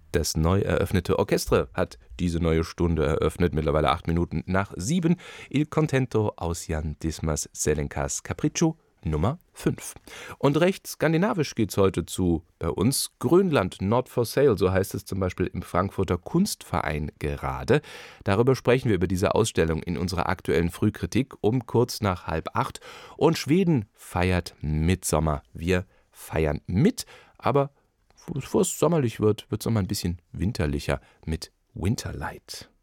Das neu eröffnete Orchestre hat diese neue Stunde eröffnet, mittlerweile 7:08. Il Contento aus Jan Dismas Selenkas Capriccio Nummer 5. Und recht skandinavisch geht's heute zu. Bei uns Grönland, not for sale, so heißt es zum Beispiel im Frankfurter Kunstverein gerade. Darüber sprechen wir über diese Ausstellung in unserer aktuellen Frühkritik um kurz nach 7:30. Und Schweden feiert Mitsommer. Wir feiern mit, aber bevor es sommerlich wird, wird es noch mal ein bisschen winterlicher mit Winterlight.